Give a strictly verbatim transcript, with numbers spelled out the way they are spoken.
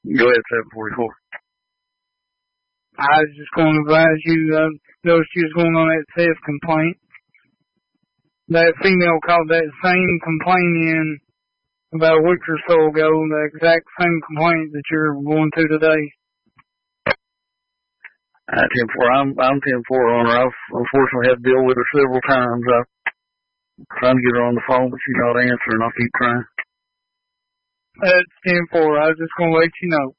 Go ahead, seven forty-four. I was just going to advise you, uh, noticed you was going on that theft complaint. That female called that same complaint in about a week or so ago, the exact same complaint that you're going to today. Uh, ten four, I'm, I'm ten four on her. I've unfortunately had to deal with her several times. I'm trying to get her on the phone, but she's not answering. I'll keep trying. That's ten four. I was just going to let you know.